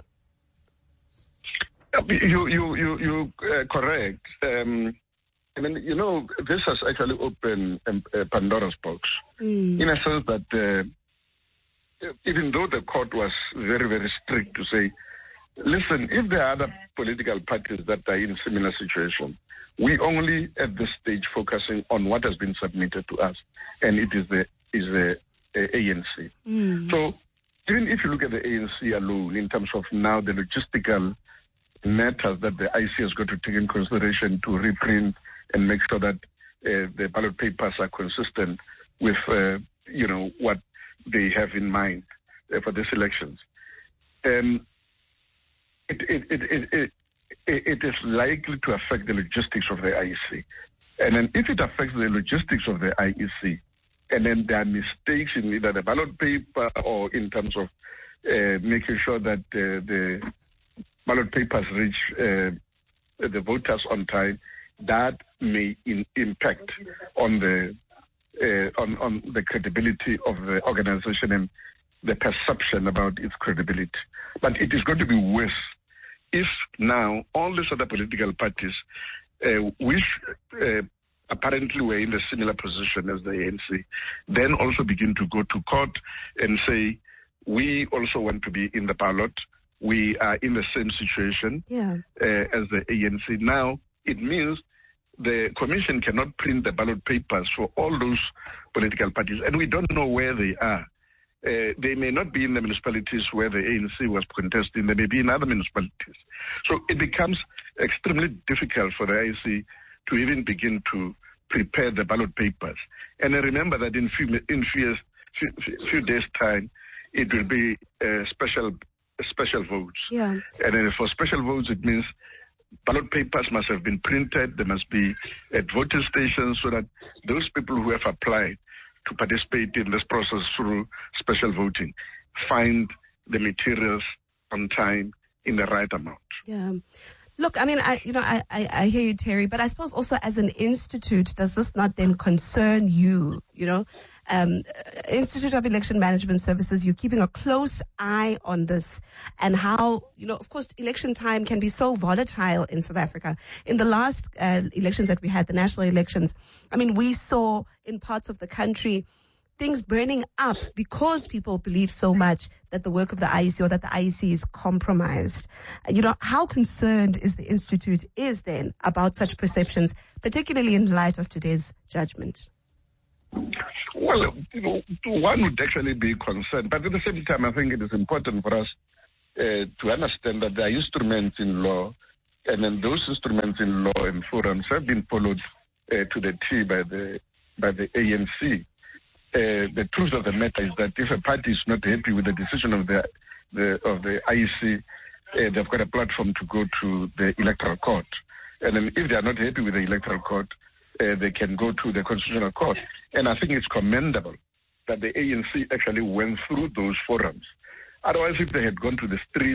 You, you, you, you uh, correct. Um, I mean, you know, this has actually opened a Pandora's box mm. in a sense that uh, even though the court was very, very strict to say, listen, if there are other political parties that are in similar situation, we only at this stage focusing on what has been submitted to us, and it is the is the uh, A N C. Mm. So even if you look at the A N C alone, in terms of now the logistical matters that the I C has got to take in consideration to reprint and make sure that uh, the ballot papers are consistent with, uh, you know, what they have in mind uh, for these elections. Um, it, it, it, it, it, it is likely to affect the logistics of the I E C. And then if it affects the logistics of the I E C, and then there are mistakes in either the ballot paper or in terms of uh, making sure that uh, the ballot papers reach uh, the voters on time, that may in, impact on the uh, on, on the credibility of the organization and the perception about its credibility. But it is going to be worse if now all these other political parties, uh, which uh, apparently were in a similar position as the A N C, then also begin to go to court and say, we also want to be in the ballot. We are in the same situation yeah. uh, as the A N C. Now, it means the commission cannot print the ballot papers for all those political parties, and we don't know where they are. Uh, they may not be in the municipalities where the A N C was contesting. They may be in other municipalities. So it becomes extremely difficult for the I C to even begin to prepare the ballot papers. And I remember that in few in few, few, few days' time, it will be uh, special special votes. Yeah. And then for special votes, it means ballot papers must have been printed. They must be at voting stations so that those people who have applied to participate in this process through special voting, find the materials on time in the right amount. Yeah. Look, I mean, I, you know, I, I, I hear you, Terry, but I suppose also as an institute, does this not then concern you? You know, um, Institute of Election Management Services, you're keeping a close eye on this and how, you know, of course, election time can be so volatile in South Africa. In the last uh, elections that we had, the national elections, I mean, we saw in parts of the country things burning up because people believe so much that the work of the I E C or that the I E C is compromised. You know, how concerned is the Institute is then about such perceptions, particularly in light of today's judgment? Well, you know, one would actually be concerned, but at the same time, I think it is important for us uh, to understand that there are instruments in law, and then those instruments in law and forums have been followed uh, to the T by the by the A N C. Uh, the truth of the matter is that if a party is not happy with the decision of the, the of the I E C, uh, they've got a platform to go to the electoral court. And then if they are not happy with the electoral court, uh, they can go to the constitutional court. And I think it's commendable that the A N C actually went through those forums. Otherwise, if they had gone to the street,